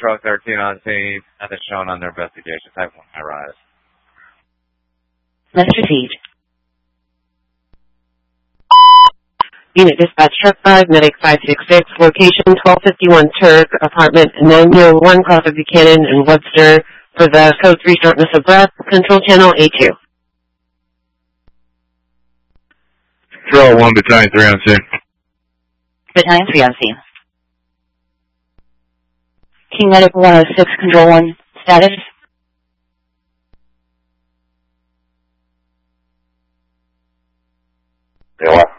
Metro 13 on scene, and it's shown under investigation. Type 1 high rise. Message received. Unit dispatch truck 5, medic 566, location 1251 Turk, apartment 901, cross of Buchanan and Webster for the code 3 shortness of breath, control channel A2. Control 1, battalion 3 on scene. Battalion 3 on scene. King medic 106, control 1, status. Yeah, what?